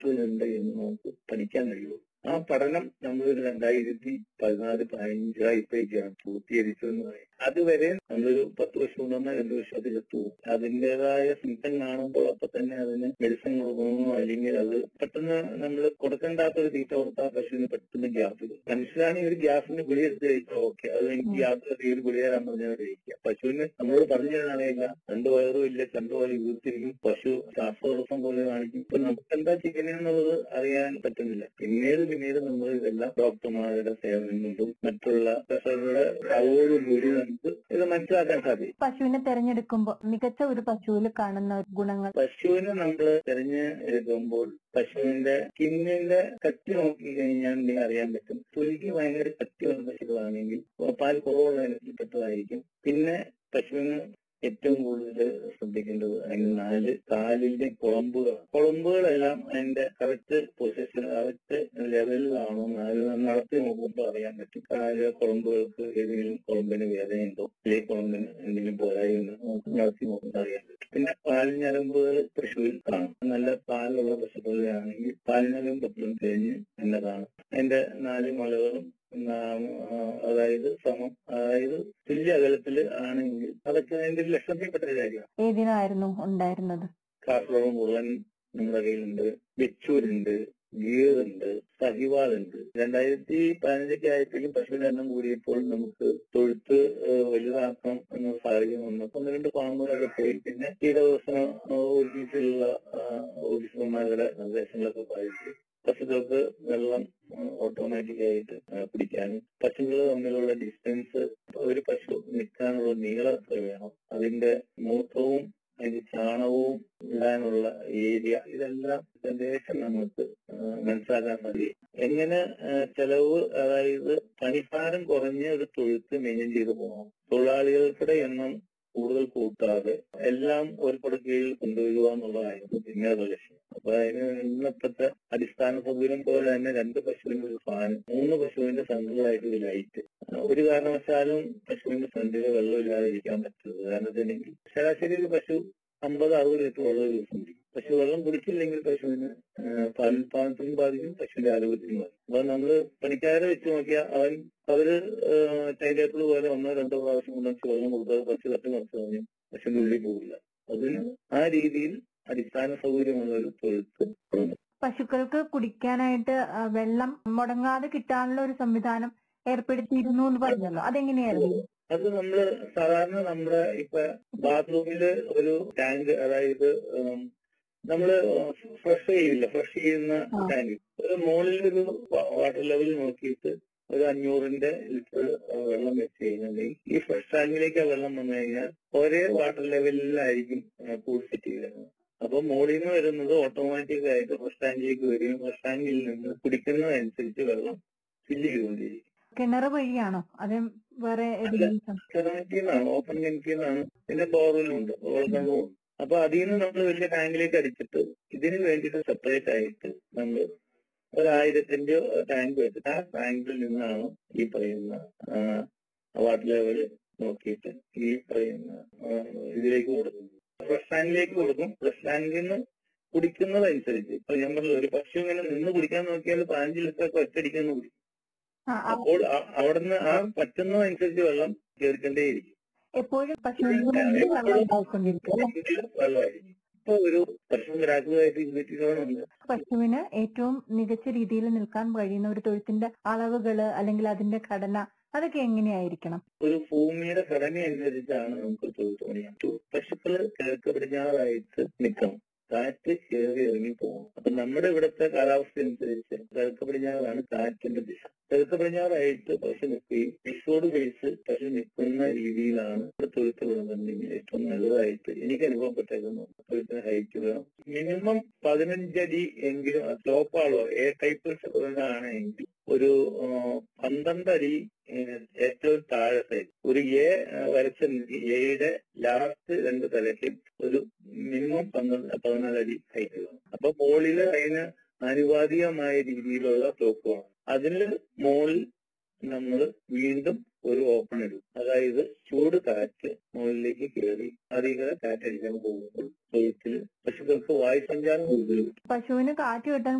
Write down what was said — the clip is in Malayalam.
പശുവിനുണ്ട് എന്ന് നമുക്ക് പഠിക്കാൻ കഴിയുള്ളൂ. ആ പഠനം നമ്മൾ 2014-15 പൂർത്തീകരിച്ചു എന്ന് പറയും. അതുവരെ നമ്മളൊരു 10 വർഷം കൊണ്ടുവന്നാൽ 2 വർഷത്തിൽ എത്തും. അതിൻ്റെതായ സിംറ്റം കാണുമ്പോൾ അപ്പൊ തന്നെ അതിന് മെഡിസിൻ കൊടുക്കുന്നു, അല്ലെങ്കിൽ അത് പെട്ടെന്ന് നമ്മൾ കൊടുക്കേണ്ടാത്ത ഒരു തീറ്റ കൊടുത്താൽ പശുവിന് പെട്ടെന്ന് ഗ്യാസ് വരും. മനുഷ്യരാണെങ്കിൽ ഒരു ഗ്യാസിന് ഗുളി എടുത്ത് കഴിച്ചാൽ ഓക്കെ, അത് എനിക്ക് ഗ്യാസ് ഒരു ഗുളി തരാൻ പറഞ്ഞാൽ കഴിക്കുക. പശുവിന് നമ്മളോട് പറഞ്ഞു തരാനറിയില്ല, 2 വയറും ഇല്ല, 2 പോലെ വീർത്തിരിക്കും, പശു ശ്വാസതടസ്സം പോലെ കാണിക്കും. ഇപ്പൊ നമുക്ക് എന്താ ചെയ്യുന്നതെന്നുള്ളത് അറിയാൻ പറ്റുന്നില്ല. പിന്നീട് നമ്മൾ ഇതെല്ലാം ഡോക്ടർമാരുടെ സേവനം കൊണ്ടും മറ്റുള്ള പ്രസവരുടെ അറിവോടുകൂടി നമുക്ക് ഇത് മനസ്സിലാക്കാൻ സാധിക്കും. പശുവിനെ തെരഞ്ഞെടുക്കുമ്പോൾ മികച്ച ഒരു പശുവിൽ കാണുന്ന ഗുണങ്ങൾ, പശുവിനെ നമ്മൾ തെരഞ്ഞെടുക്കുമ്പോൾ പശുവിന്റെ സ്കിന്നിന്റെ കട്ടി നോക്കി കഴിഞ്ഞാൽ നിങ്ങൾക്ക് അറിയാൻ പറ്റും. തൊലിക്ക് ഭയങ്കര കട്ടിയുള്ള പശുക്കളാണെങ്കിൽ പാൽ കുറവുള്ള ഇനത്തിൽപ്പെട്ടതായിരിക്കും. പിന്നെ പശുവിന് ഏറ്റവും കൂടുതൽ ശ്രദ്ധിക്കേണ്ടത് അതിന് 4 കാലിന്റെ കുളമ്പുകളെല്ലാം അതിന്റെ കറക്റ്റ് പൊസിഷൻ, കറക്റ്റ് ലെവലിലാണോ നടത്തി നോക്കുമ്പോൾ അറിയാൻ പറ്റും. കാലിലെ കുളമ്പുകൾക്ക് ഏതെങ്കിലും കുളമ്പിന് വേദനയുണ്ടോ, അല്ലെങ്കിൽ കുളമ്പിന് എന്തെങ്കിലും പോരായുണ്ടോ നടത്തി നോക്കുമ്പോൾ അറിയാൻ പറ്റും. പിന്നെ പാൽഞരമ്പുകൾ പശുവിൽ കാണും. നല്ല പാലുള്ള പശുക്കളിലാണെങ്കിൽ പാൽഞരമ്പ് എപ്പോഴും കഴിഞ്ഞ് തന്നെ കാണും. അതിന്റെ 4 മുലകളും അതായത് തുല്യ അകലത്തില് ആണെങ്കിൽ അതൊക്കെ അതിന്റെ ലക്ഷണത്തിൽപ്പെട്ട കാര്യമാണ്. ഏതിനായിരുന്നു ഉണ്ടായിരുന്നത്? കാസർഗോഡ് മുള്ളൻ നമ്മുടെ കയ്യിലുണ്ട്, വെച്ചൂരുണ്ട്, ഗീറുണ്ട്, സഹിവാളുണ്ട്. 2015 ആയപ്പോഴും പശുവിന്റെ എണ്ണം കൂടിയപ്പോൾ നമുക്ക് തൊഴുത്ത് വലുതാക്കാം എന്ന സാഹചര്യം വന്നു. 1-2 ഫാമുകളൊക്കെ പോയി. പിന്നെ ഈ ദിവസം ഓഫീസിലുള്ള ഓഫീസർമാരുടെ നിർദ്ദേശങ്ങളൊക്കെ പാലിച്ച് പശുക്കൾക്ക് വെള്ളം ഓട്ടോമാറ്റിക്കായിട്ട് കുടിക്കാനും, പശുക്കൾ തമ്മിലുള്ള ഡിസ്റ്റൻസ്, ഒരു പശു നിൽക്കാനുള്ള നീളം എത്ര വേണം, അതിന്റെ മൂത്രവും അതിന്റെ ചാണകവും ഇടാനുള്ള ഏരിയ, ഇതെല്ലാം ഏകദേശം നമുക്ക് മനസ്സിലാക്കാൻ സാധിക്കും. എങ്ങനെ ചെലവ്, അതായത് പണിഭാരം കുറഞ്ഞ ഒരു തൊഴുത്ത് മെയിൻറ്റെയിൻ ചെയ്ത് പോകണം. തൊഴിലാളികളുടെ എണ്ണം കൂടുതൽ കൂട്ടാതെ എല്ലാം ഒരു കൊടുക്കയിൽ കൊണ്ടുവരിക എന്നുള്ളതായിരുന്നു പിന്നീട് ലക്ഷ്യം. അപ്പൊ അതിന് ഇന്നത്തെ അടിസ്ഥാന സൗകര്യം പോലെ തന്നെ 2 പശുവിന്റെ ഒരു ഫാൻ, 3 പശുവിന്റെ സെൻട്രലായിട്ട് ഒരു ലൈറ്റ്. ഒരു കാരണവശാലും പശുവിന്റെ സെന്ററിൽ വെള്ളം ഇല്ലാതെ ഇരിക്കാൻ പറ്റരുത്. കാരണത്തിനെങ്കിൽ ശരാശരി ഒരു പശു 50-60 ലിറ്റർ വെള്ളം ഒരു ദിവസം കുടിക്കും. പശു വെള്ളം കുടിച്ചില്ലെങ്കിൽ പശുവിന് പാലുൽപാദനത്തിനും ബാധിക്കും, പശുവിന്റെ ആരോഗ്യത്തിനും ബാധിക്കും. അപ്പൊ നമ്മള് പണിക്കാരെ വെച്ച് നോക്കിയാൽ അവര് ടൈം ടേബിൾ പോലെ 1-2 പ്രാവശ്യം കൊണ്ട് വെള്ളം കൊടുത്താൽ പശു തട്ടി നിറച്ചു കഴിഞ്ഞാൽ പശുവിന്റെ ഉള്ളിൽ പോകില്ല. അതിന് ആ രീതിയിൽ അടിസ്ഥാന സൗകര്യമുള്ള ഒരു തൊഴുത്ത്. പശുക്കൾക്ക് കുടിക്കാനായിട്ട് വെള്ളം മുടങ്ങാതെ കിട്ടാനുള്ള ഒരു സംവിധാനം ഏർപ്പെടുത്തിയിരുന്നു എന്ന് പറഞ്ഞല്ലോ, അതെങ്ങനെയായിരുന്നു? അത് നമ്മള് സാധാരണ നമ്മുടെ ഇപ്പൊ ബാത്റൂമില് ഒരു ടാങ്ക്, അതായത് നമ്മള് ഫ്രഷ് ചെയ്യുന്ന ടാങ്ക്, ഒരു മുകളിലൊരു വാട്ടർ ലെവൽ നോക്കിയിട്ട് ഒരു 500 ലിറ്റർ വെള്ളം വെച്ച് കഴിഞ്ഞാൽ ഈ ഫ്രഷ് ടാങ്കിലേക്ക് വെള്ളം വന്നു കഴിഞ്ഞാൽ ഒരേ വാട്ടർ ലെവലിലായിരിക്കും കൂൾ സെറ്റ് ചെയ്യുന്നത്. അപ്പൊ മുകളിൽ നിന്ന് വരുന്നത് ഓട്ടോമാറ്റിക് ആയിട്ട് ഫസ്റ്റ് ടാങ്കിലേക്ക് വരികയും ഫസ്റ്റ് ടാങ്കിൽ നിന്ന് കുടിക്കുന്നതനുസരിച്ച് വെള്ളം ഫില്ല് ചെയ്തുകൊണ്ടിരിക്കും. കിണർ വഴിയാണോ അത്? വേറെ കിണറ്റിന്നാണ്, ഓപ്പൺ കിണറ്റിന്നാണ്. പിന്നെ ബോർവെല്ലുണ്ട്, ബോർവെല്ലുണ്ട്. അപ്പൊ അതിൽ നിന്ന് നമ്മൾ വലിയ ടാങ്കിലേക്ക് അടിച്ചിട്ട് ഇതിന് വേണ്ടിയിട്ട് സെപ്പറേറ്റ് ആയിട്ട് നമ്മൾ 1000ന്റെ ടാങ്ക് വെച്ചിട്ട് ആ ടാങ്കിൽ നിന്നാണ് ഈ പറയുന്ന വാട്ടർ ലെവല് നോക്കിയിട്ട് ഈ പറയുന്ന ഇതിലേക്ക് കൊടുക്കുന്നത്. ഫ്രഷ് ടാങ്കിലേക്ക് കൊടുക്കും. ഫ്രഷ് ടാങ്കിൽ നിന്ന് കുടിക്കുന്നതനുസരിച്ച് ഇപ്പൊ ഞാൻ പറഞ്ഞു, ഒരു പശു ഇങ്ങനെ നിന്ന് കുടിക്കാൻ നോക്കിയാൽ 15 ലിറ്റർ ഒറ്റയടിക്കുന്ന കുടിക്കും. അപ്പോൾ അവിടുന്ന് ആ പറ്റുന്നതനുസരിച്ച് വെള്ളം ചേർക്കേണ്ടേയിരിക്കും. എപ്പോഴും വെള്ളമായിരിക്കും. ഇപ്പൊ ഒരു പശു ഗ്രാജുവായിട്ട് ഇരുന്നിട്ടുണ്ട്. പശുവിന് ഏറ്റവും മികച്ച രീതിയിൽ നിൽക്കാൻ കഴിയുന്ന ഒരു തൊഴുത്തിന്റെ അളവുകള് അല്ലെങ്കിൽ അതിന്റെ ഘടന, അതൊക്കെ എങ്ങനെയായിരിക്കണം? ഒരു ഭൂമിയുടെ ഘടന അനുസരിച്ചാണ് നമുക്ക് തൊഴുത്ത് പണിയാം. പശുക്കള് കിഴക്ക് പടിഞ്ഞാറായിട്ട് നിൽക്കണം, കാറ്റ് കയറി ഇറങ്ങി പോകും. അപ്പൊ നമ്മുടെ ഇവിടുത്തെ കാലാവസ്ഥ അനുസരിച്ച് കിഴക്ക് പടിഞ്ഞാറാണ് കാറ്റിന്റെ ദിശ. കിഴക്ക് പടിഞ്ഞാറായിട്ട് പശു നിൽക്കുകയും വിഷോട് കഴിച്ച് പശു നിൽക്കുന്ന രീതിയിലാണ് തൊഴുത്ത് വിടുന്നുണ്ടെങ്കിൽ ഏറ്റവും നല്ലതായിട്ട് എനിക്ക് അനുഭവപ്പെട്ടേക്കുന്നു. തൊഴുത്തിന് ഹൈറ്റ് വേണം, മിനിമം 15 അടി എങ്കിലും. ടോപ്പാളോ എ ടൈപ്പ് ആണെങ്കിൽ ഒരു 12 അടി ഏറ്റവും താഴത്തെ ഒരു എ വരച്ച എയുടെ ലാസ്റ്റ് 2 തലയ്ക്കും ഒരു മിനിമം 14 അടി ഹൈറ്റ് വേണം. അപ്പൊ മുകളില് അതിന് ആനുപാതികമായ രീതിയിലുള്ള ടോപ്പ് വേണം. അതിന് മുകളിൽ നമ്മൾ വീണ്ടും ഒരു ഓപ്പൺ ഇടും. അതായത് ചൂട് കാറ്റ് മുകളിലേക്ക് കയറി അധികം കാറ്റടിക്കാൻ പോകുമ്പോൾ തൊഴുത്തിൽ പശുക്കൾക്ക് വായുസഞ്ചാരം കൂടുതൽ. പശുവിന് കാറ്റ് കിട്ടാൻ